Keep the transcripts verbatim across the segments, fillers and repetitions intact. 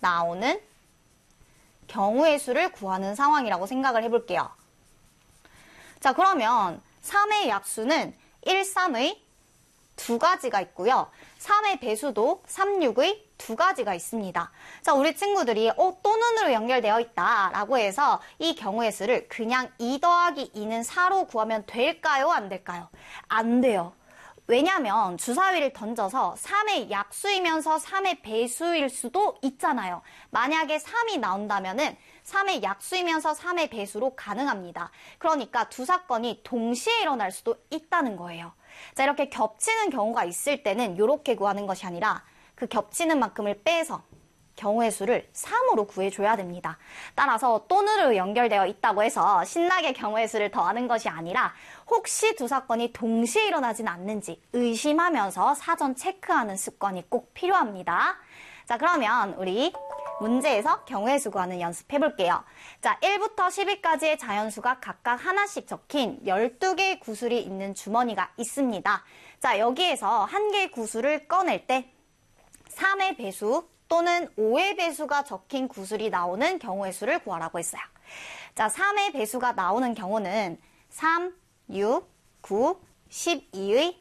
나오는 경우의 수를 구하는 상황이라고 생각을 해볼게요. 자, 그러면 삼의 약수는 일, 삼의 두 가지가 있고요. 삼의 배수도 삼, 육의 두 가지가 있습니다. 자, 우리 친구들이 어, 또는으로 연결되어 있다라고 해서 이 경우의 수를 그냥 이 더하기 이는 사로 구하면 될까요? 안 될까요? 안 돼요. 왜냐면 주사위를 던져서 삼의 약수이면서 삼의 배수일 수도 있잖아요. 만약에 삼이 나온다면은 삼의 약수이면서 삼의 배수로 가능합니다. 그러니까 두 사건이 동시에 일어날 수도 있다는 거예요. 자, 이렇게 겹치는 경우가 있을 때는 이렇게 구하는 것이 아니라 그 겹치는 만큼을 빼서 경우의 수를 삼으로 구해줘야 됩니다. 따라서 또는으로 연결되어 있다고 해서 신나게 경우의 수를 더하는 것이 아니라 혹시 두 사건이 동시에 일어나진 않는지 의심하면서 사전 체크하는 습관이 꼭 필요합니다. 자, 그러면 우리 문제에서 경우의 수 구하는 연습 해볼게요. 자, 일부터 십이까지의 자연수가 각각 하나씩 적힌 열두 개의 구술이 있는 주머니가 있습니다. 자, 여기에서 한 개의 구술을 꺼낼 때 삼의 배수 또는 오의 배수가 적힌 구술이 나오는 경우의 수를 구하라고 했어요. 자, 삼의 배수가 나오는 경우는 삼, 육, 구, 십이의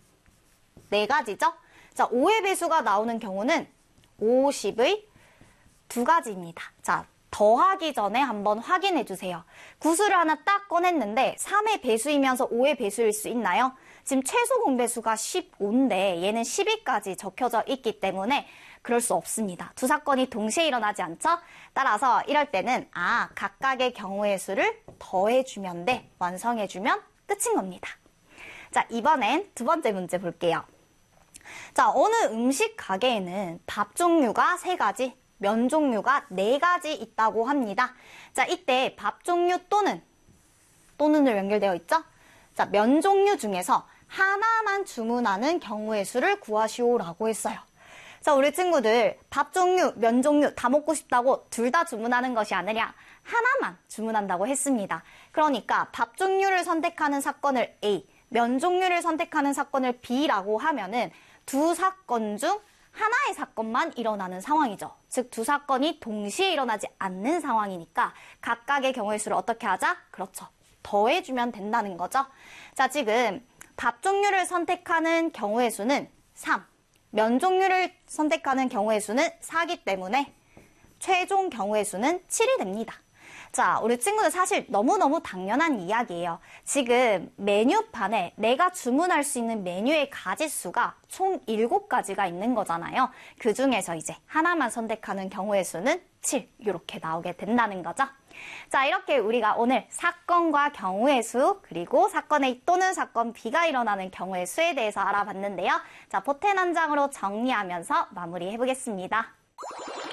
네 가지죠. 자, 오의 배수가 나오는 경우는 오십의 두 가지입니다. 자, 더하기 전에 한번 확인해 주세요. 구수를 하나 딱 꺼냈는데 삼의 배수이면서 오의 배수일 수 있나요? 지금 최소 공배수가 십오인데 얘는 십이까지 적혀져 있기 때문에 그럴 수 없습니다. 두 사건이 동시에 일어나지 않죠? 따라서 이럴 때는 아, 각각의 경우의 수를 더해주면 돼. 완성해주면 끝인 겁니다. 자, 이번엔 두 번째 문제 볼게요. 자, 어느 음식 가게에는 밥 종류가 세 가지, 면 종류가 네 가지 있다고 합니다. 자, 이때 밥 종류 또는 또는으로 연결되어 있죠? 자, 면 종류 중에서 하나만 주문하는 경우의 수를 구하시오라고 했어요. 자, 우리 친구들 밥 종류, 면 종류 다 먹고 싶다고 둘 다 주문하는 것이 아니라 하나만 주문한다고 했습니다. 그러니까 밥 종류를 선택하는 사건을 A, 면 종류를 선택하는 사건을 B라고 하면은 두 사건 중 하나의 사건만 일어나는 상황이죠. 즉, 두 사건이 동시에 일어나지 않는 상황이니까 각각의 경우의 수를 어떻게 하자? 그렇죠. 더해주면 된다는 거죠. 자, 지금 밥 종류를 선택하는 경우의 수는 삼, 면 종류를 선택하는 경우의 수는 사기 때문에 최종 경우의 수는 칠이 됩니다. 자, 우리 친구들 사실 너무너무 당연한 이야기예요. 지금 메뉴판에 내가 주문할 수 있는 메뉴의 가지수가 총 일곱 가지가 있는 거잖아요. 그 중에서 이제 하나만 선택하는 경우의 수는 칠, 이렇게 나오게 된다는 거죠. 자, 이렇게 우리가 오늘 사건과 경우의 수, 그리고 사건 A 또는 사건 B가 일어나는 경우의 수에 대해서 알아봤는데요. 자, 보탠 한 장으로 정리하면서 마무리해보겠습니다.